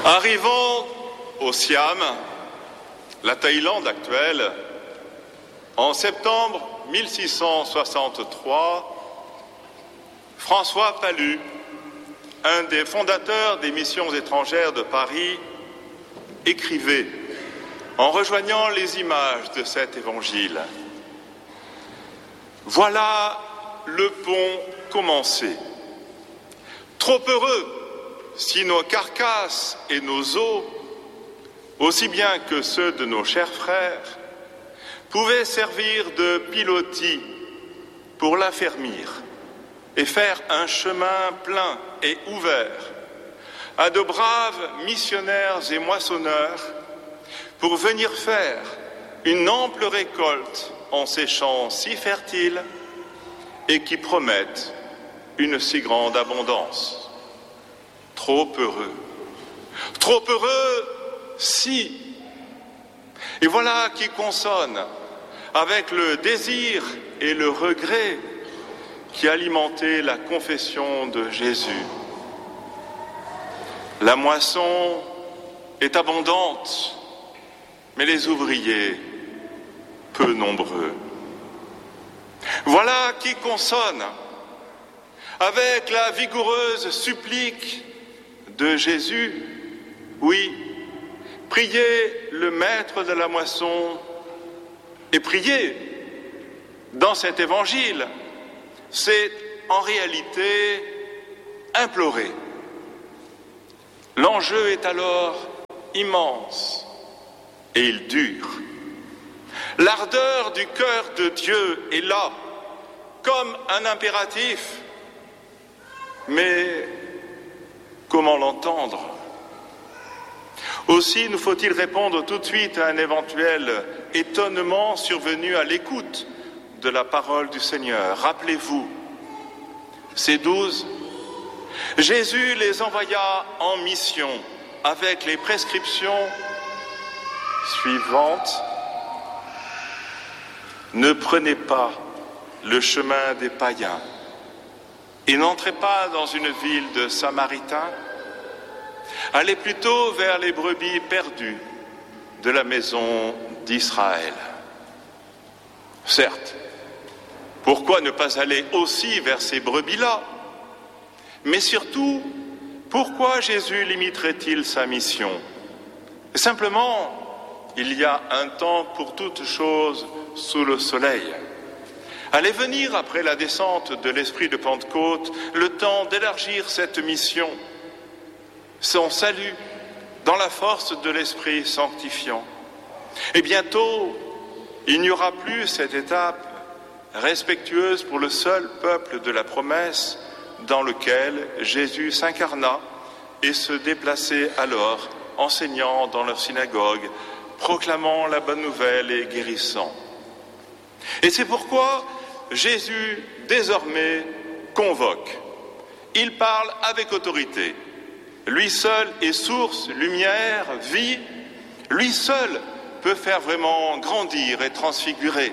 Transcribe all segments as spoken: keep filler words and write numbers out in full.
Arrivant au Siam, la Thaïlande actuelle, en septembre mille six cent soixante-trois, François Pallu, un des fondateurs des missions étrangères de Paris, écrivait, en rejoignant les images de cet évangile: « Voilà le pont commencé. Trop heureux si nos carcasses et nos os, aussi bien que ceux de nos chers frères, pouvaient servir de pilotis pour l'affermir et faire un chemin plein et ouvert à de braves missionnaires et moissonneurs pour venir faire une ample récolte en ces champs si fertiles et qui promettent une si grande abondance. Trop heureux, trop heureux si. Et voilà qui consonne avec le désir et le regret qui alimentaient la confession de Jésus. La moisson est abondante, mais les ouvriers peu nombreux. Voilà qui consonne avec la vigoureuse supplique de Jésus. Oui, priez le maître de la moisson, et prier dans cet évangile, c'est en réalité implorer. L'enjeu est alors immense et il dure. L'ardeur du cœur de Dieu est là, comme un impératif. Mais comment l'entendre ? Aussi nous faut-il répondre tout de suite à un éventuel étonnement survenu à l'écoute de la parole du Seigneur. Rappelez-vous, ces douze, Jésus les envoya en mission avec les prescriptions suivantes. Ne prenez pas le chemin des païens et n'entrez pas dans une ville de Samaritains. Allez plutôt vers les brebis perdues de la maison d'Israël. Certes, pourquoi ne pas aller aussi vers ces brebis-là ? Mais surtout, pourquoi Jésus limiterait-il sa mission ? Simplement, il y a un temps pour toute chose sous le soleil. Allait venir, après la descente de l'Esprit de Pentecôte, le temps d'élargir cette mission, son salut, dans la force de l'Esprit sanctifiant. Et bientôt, il n'y aura plus cette étape respectueuse pour le seul peuple de la promesse dans lequel Jésus s'incarna et se déplaçait alors, enseignant dans leur synagogue, proclamant la bonne nouvelle et guérissant. Et c'est pourquoi Jésus, désormais, convoque. Il parle avec autorité. Lui seul est source, lumière, vie. Lui seul peut faire vraiment grandir et transfigurer.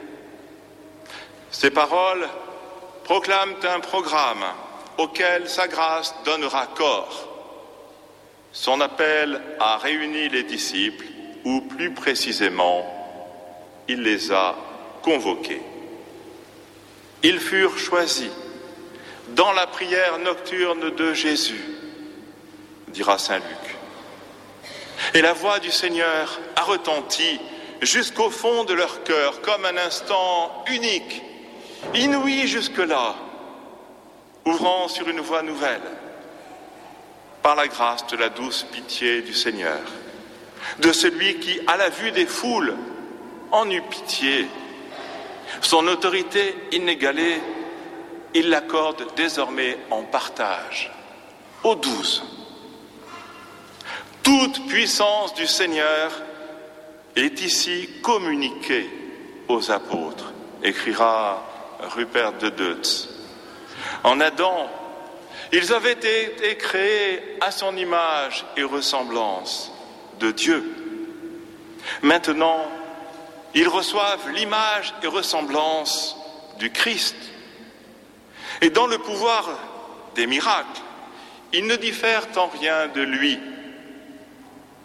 Ces paroles proclament un programme auquel sa grâce donnera corps. Son appel a réuni les disciples, ou plus précisément, il les a convoqués. Ils furent choisis dans la prière nocturne de Jésus, dira saint Luc. Et la voix du Seigneur a retenti jusqu'au fond de leur cœur comme un instant unique, inouï jusque-là, ouvrant sur une voie nouvelle, par la grâce de la douce pitié du Seigneur, de celui qui, à la vue des foules, en eut pitié. Son autorité inégalée, il l'accorde désormais en partage aux douze. Toute puissance du Seigneur est ici communiquée aux apôtres, écrira Rupert de Deutz. En Adam, ils avaient été créés à son image et ressemblance de Dieu. Maintenant, ils reçoivent l'image et ressemblance du Christ. Et dans le pouvoir des miracles, ils ne diffèrent en rien de lui,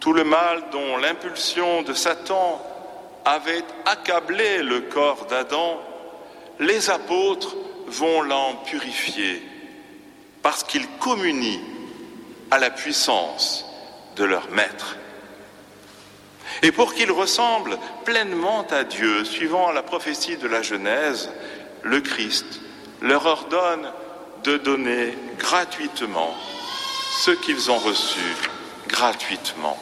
tout le mal dont l'impulsion de Satan avait accablé le corps d'Adam, les apôtres vont l'en purifier parce qu'ils communient à la puissance de leur maître. Et pour qu'ils ressemblent pleinement à Dieu, suivant la prophétie de la Genèse, le Christ leur ordonne de donner gratuitement ce qu'ils ont reçu gratuitement.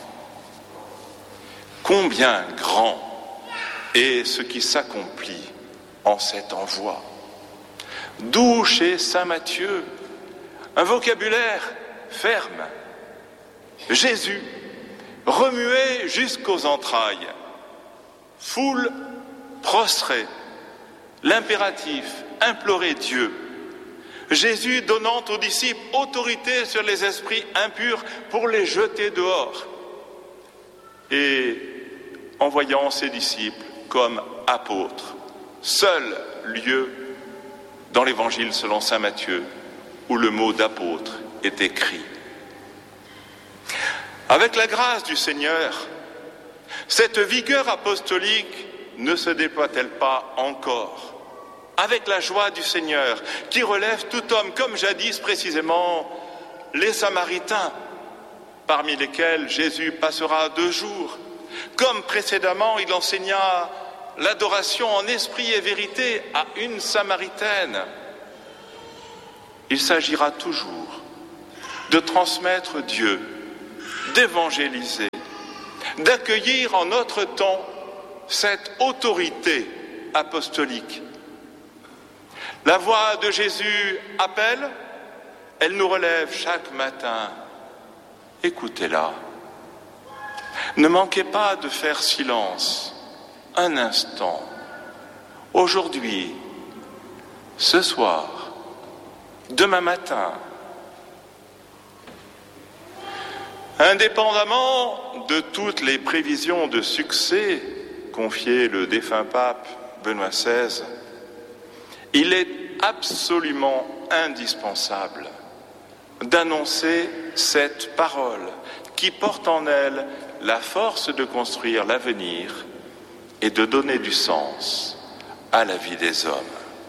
Combien grand est ce qui s'accomplit en cet envoi. D'où chez saint Matthieu un vocabulaire ferme. Jésus, remué jusqu'aux entrailles, foule prostrée, l'impératif, implorer Dieu. Jésus donnant aux disciples autorité sur les esprits impurs pour les jeter dehors. Et envoyant ses disciples comme apôtres, seul lieu dans l'évangile selon saint Matthieu où le mot d'apôtre est écrit. Avec la grâce du Seigneur, cette vigueur apostolique ne se déploie-t-elle pas encore? Avec la joie du Seigneur qui relève tout homme, comme jadis précisément les Samaritains, parmi lesquels Jésus passera deux jours, comme précédemment il enseigna l'adoration en esprit et vérité à une Samaritaine. Il s'agira toujours de transmettre Dieu, d'évangéliser, d'accueillir en notre temps cette autorité apostolique. La voix de Jésus appelle, elle nous relève chaque matin. Écoutez-la. Ne manquez pas de faire silence un instant. Aujourd'hui, ce soir, demain matin. Indépendamment de toutes les prévisions de succès confiées le défunt pape Benoît seize, il est absolument indispensable d'annoncer cette parole qui porte en elle la force de construire l'avenir et de donner du sens à la vie des hommes.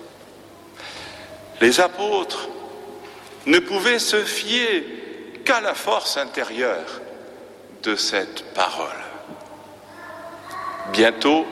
Les apôtres ne pouvaient se fier qu'à la force intérieure de cette parole. Bientôt,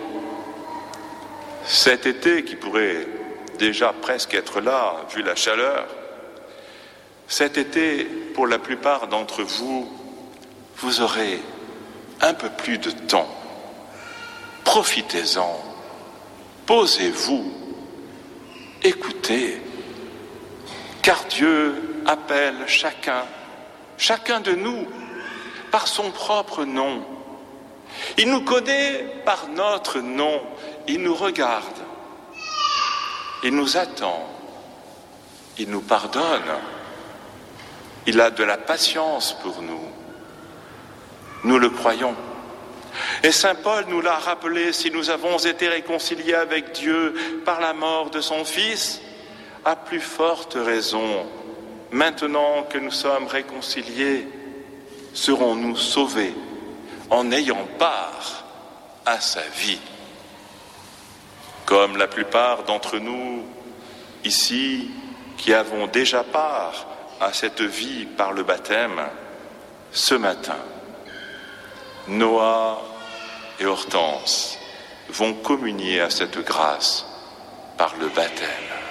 cet été qui pourrait déjà presque être là, vu la chaleur, cet été, pour la plupart d'entre vous, vous aurez un peu plus de temps. Profitez-en, posez-vous, écoutez, car Dieu appelle chacun, chacun de nous, par son propre nom. Il nous connaît par notre nom, il nous regarde, il nous attend, il nous pardonne, il a de la patience pour nous. Nous le croyons. Et saint Paul nous l'a rappelé, si nous avons été réconciliés avec Dieu par la mort de son Fils, à plus forte raison, maintenant que nous sommes réconciliés, serons-nous sauvés en ayant part à sa vie. Comme la plupart d'entre nous ici qui avons déjà part à cette vie par le baptême, ce matin, Noah et Hortense vont communier à cette grâce par le baptême.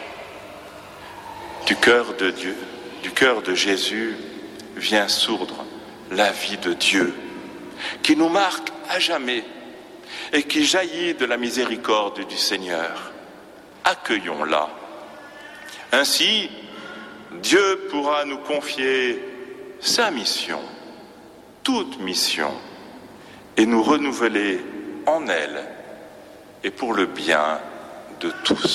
Du cœur de Dieu, du cœur de Jésus, vient sourdre la vie de Dieu, qui nous marque à jamais et qui jaillit de la miséricorde du Seigneur. Accueillons-la. Ainsi, Dieu pourra nous confier sa mission, toute mission, et nous renouveler en elle et pour le bien de tous.